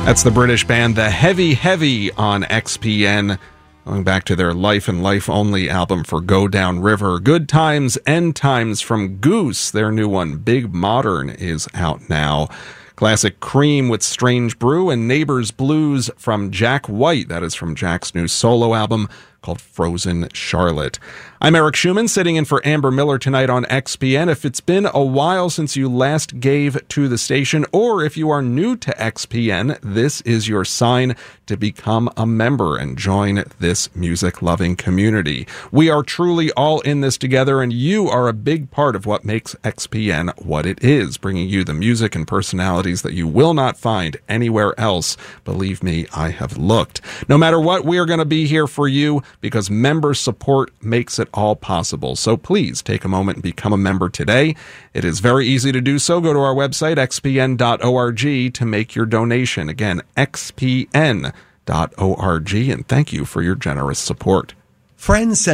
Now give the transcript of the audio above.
That's the British band The Heavy Heavy on XPN, going back to their Life and Life Only album for Go Down River. Good Times, End Times from Goose. Their new one, Big Modern, is out now. Classic Cream with Strange Brew and Neighbors Blues from Jack White. That is from Jack's new solo album called Frozen Charlotte. I'm Eric Schumann, sitting in for Amber Miller tonight on XPN. If it's been a while since you last gave to the station, or if you are new to XPN, this is your sign to become a member and join this music-loving community. We are truly all in this together, and you are a big part of what makes XPN what it is, bringing you the music and personalities that you will not find anywhere else. Believe me, I have looked. No matter what, we are going to be here for you, because member support makes it all possible. So please take a moment and become a member today. It is very easy to do so. Go to our website, xpn.org, to make your donation. Again, xpn.org, and thank you for your generous support. Friends